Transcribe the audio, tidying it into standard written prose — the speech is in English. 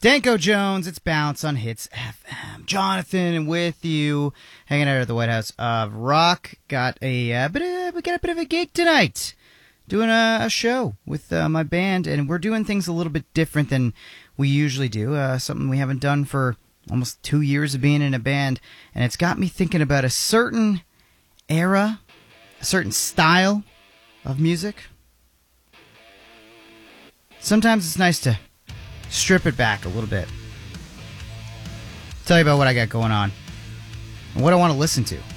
Danko Jones, it's Bounce on Hits FM. Jonathan with you, hanging out at the White House of Rock. We got a bit of a gig tonight, doing a show with my band, and we're doing things a little bit different than we usually do. Something we haven't done for almost 2 years of being in a band, and it's got me thinking about a certain era, a certain style of music. Sometimes it's nice to strip it back a little bit. Tell you about what I got going on and what I want to listen to.